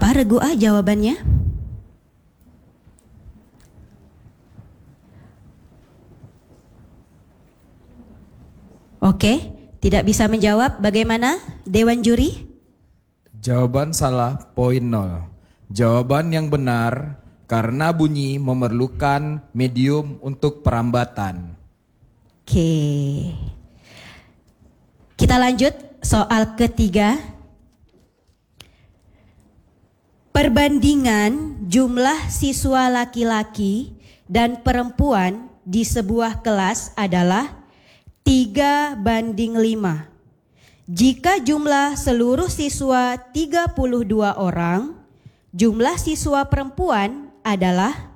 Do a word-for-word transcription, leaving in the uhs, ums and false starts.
Ah, regu ah jawabannya. Oke, tidak bisa menjawab. Bagaimana Dewan Juri? Jawaban salah, poin nol. Jawaban yang benar karena bunyi memerlukan medium untuk perambatan. Oke. Kita lanjut soal ketiga. Perbandingan jumlah siswa laki-laki dan perempuan di sebuah kelas adalah tiga banding lima. Jika jumlah seluruh siswa tiga puluh dua orang, jumlah siswa perempuan adalah